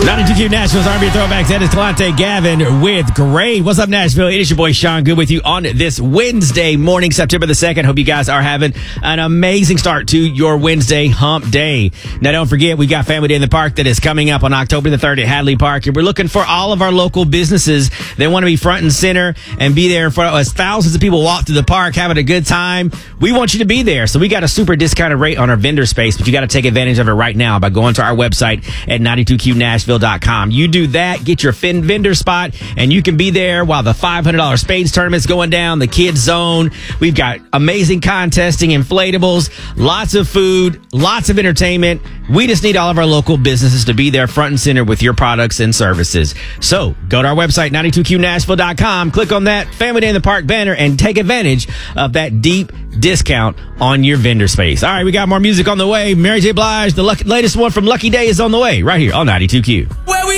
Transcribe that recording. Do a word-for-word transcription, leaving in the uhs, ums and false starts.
ninety-two Q Nashville's R and B Throwbacks. That is Talante Gavin with Great. What's up, Nashville? It is your boy Sean Good with you on this Wednesday morning, September the second. Hope you guys are having an amazing start to your Wednesday hump day. Now, don't forget, we got Family Day in the Park that is coming up on October the third at Hadley Park. And we're looking for all of our local businesses that want to be front and center and be there in front of us. Thousands of people walk through the park having a good time. We want you to be there. So we got a super discounted rate on our vendor space, but you got to take advantage of it right now by going to our website at ninety-two Q Nashville dot com. You do that, get your fin vendor spot, and you can be there while the five hundred dollars spades tournament's going down, the kids zone. We've got amazing contesting, inflatables, lots of food, lots of entertainment. We just need all of our local businesses to be there front and center with your products and services. So go to our website, ninety-two Q Nashville dot com, click on that Family Day in the Park banner, and take advantage of that deep discount on your vendor space. All right, we got more music on the way. Mary J. Blige, the lucky, latest one from Lucky Day is on the way right here on ninety-two Q.